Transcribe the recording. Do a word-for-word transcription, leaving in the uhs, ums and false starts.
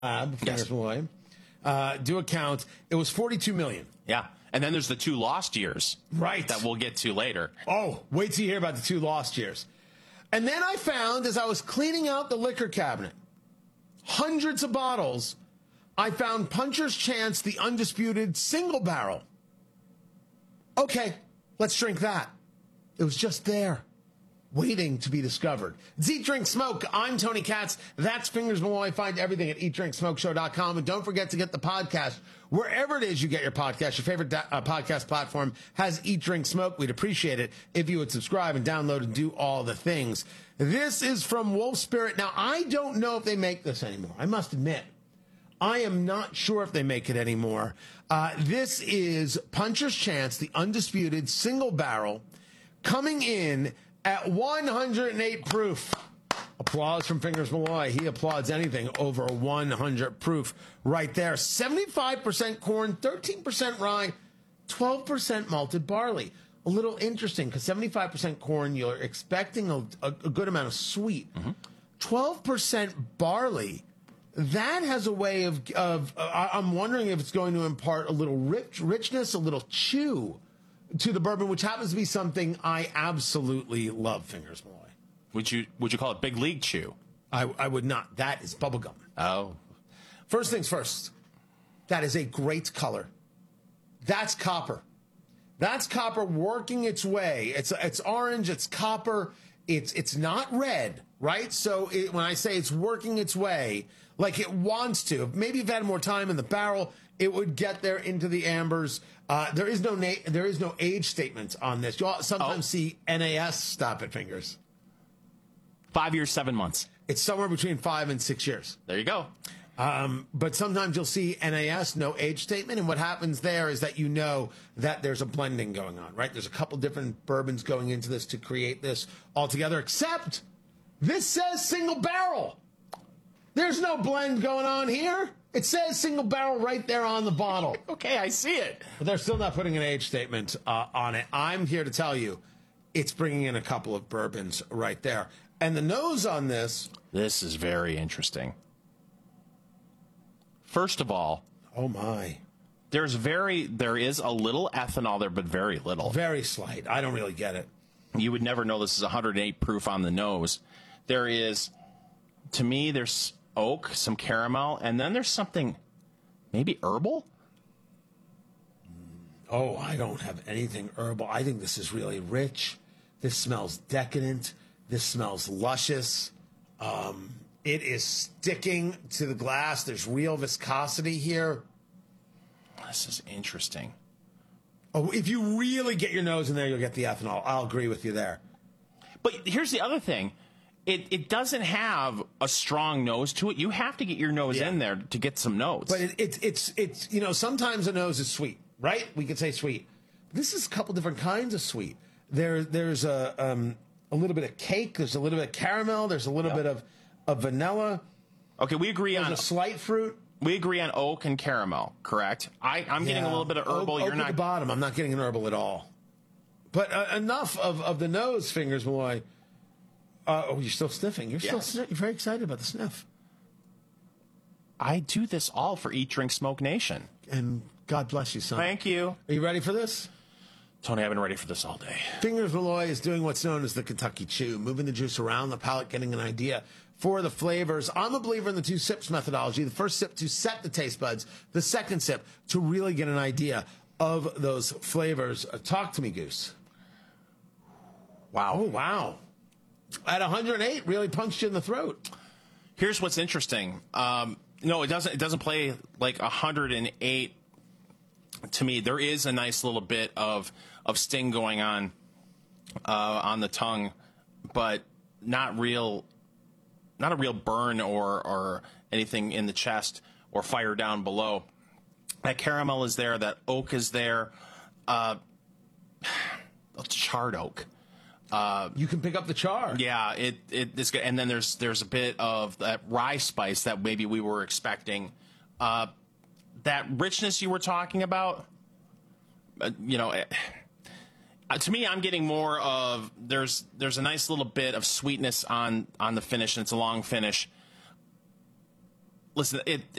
Lab, Fingers Malloy, uh, do a count. It was forty-two million. Yeah. And then there's the two lost years. Right. That we'll get to later. Oh, wait till you hear about the two lost years. And then I found, as I was cleaning out the liquor cabinet, hundreds of bottles, I found Puncher's Chance, the undisputed single barrel. Okay, let's drink that. It was just there, waiting to be discovered. It's Eat, Drink, Smoke. I'm Tony Katz. That's Fingers Malloy. Find everything at eat drink smoke show dot com. And don't forget to get the podcast wherever it is you get your podcast. Your favorite da- uh, podcast platform has Eat, Drink, Smoke. We'd appreciate it if you would subscribe and download and do all the things. This is from Wolf Spirit. Now, I don't know if they make this anymore. I must admit, I am not sure if they make it anymore. Uh, this is Puncher's Chance, the undisputed single barrel, coming in at one hundred eight proof. Applause from Fingers Malloy. He applauds anything over one hundred proof right there. seventy-five percent corn, thirteen percent rye, twelve percent malted barley. A little interesting because seventy-five percent corn, you're expecting a, a, a good amount of sweet. Mm-hmm. twelve percent barley, that has a way of, of uh, I'm wondering if it's going to impart a little rich, richness, a little chew to the bourbon, which happens to be something I absolutely love, Fingers Malloy. Would you would you call it Big League Chew? I, I would not. That is bubblegum. Oh. First things first, that is a great color. That's copper. That's copper working its way. It's it's orange, it's copper, it's it's not red, right? So it, when I say it's working its way, like it wants to, maybe if it had more time in the barrel, it would get there into the ambers. Uh, there is no na- there is no age statement on this. You'll sometimes oh. see N A S stop at Fingers. Five years, seven months. It's somewhere between five and six years. There you go. Um, but sometimes you'll see N A S, no age statement, and what happens there is that you know that there's a blending going on, right? There's a couple different bourbons going into this to create this altogether, except this says single barrel. There's no blend going on here. It says single barrel right there on the bottle. Okay, I see it. But they're still not putting an age statement uh, on it. I'm here to tell you it's bringing in a couple of bourbons right there. And the nose on this... This is very interesting. First of all... Oh, my. There's very... There is a little ethanol there, but very little. Very slight. I don't really get it. You would never know this is one hundred eight proof on the nose. There is... To me, there's oak, some caramel, and then there's something... Maybe herbal? Oh, I don't have anything herbal. I think this is really rich. This smells decadent. This smells luscious. Um, it is sticking to the glass. There's real viscosity here. This is interesting. Oh, if you really get your nose in there, you'll get the ethanol. I'll agree with you there. But here's the other thing. It it doesn't have a strong nose to it. You have to get your nose yeah. in there to get some notes. But it, it, it's, it's, you know, sometimes a nose is sweet, right? We could say sweet. This is a couple different kinds of sweet. There, there's a... Um, a little bit of cake. There's a little bit of caramel. There's a little yep. bit of, of vanilla. Okay, we agree there's on a slight fruit. We agree on oak and caramel, correct? I, I'm yeah. getting a little bit of herbal. Oak, You're oak not at the bottom. I'm not getting an herbal at all. But uh, enough of, of the nose, Fingers Malloy. Uh, oh, you're still sniffing. You're yes. still you're very excited about the sniff. I do this all for Eat, Drink, Smoke Nation. And God bless you, son. Thank you. Are you ready for this? Tony, I've been ready for this all day. Fingers Malloy is doing what's known as the Kentucky Chew, moving the juice around the palate, getting an idea for the flavors. I'm a believer in the two sips methodology. The first sip to set the taste buds. The second sip to really get an idea of those flavors. Uh, talk to me, Goose. Wow. Oh, wow. At one hundred eight, really punched you in the throat. Here's what's interesting. Um, no, it doesn't. It doesn't play like one hundred eight. To me, there is a nice little bit of of sting going on uh, on the tongue, but not real, not a real burn or or anything in the chest or fire down below. That caramel is there. That oak is there. Uh, charred oak. Uh, you can pick up the char. Yeah, it it is good. And then there's there's a bit of that rye spice that maybe we were expecting. Uh, that richness you were talking about, uh, you know, uh, to me, I'm getting more of there's there's a nice little bit of sweetness on on the finish, and it's a long finish. listen, it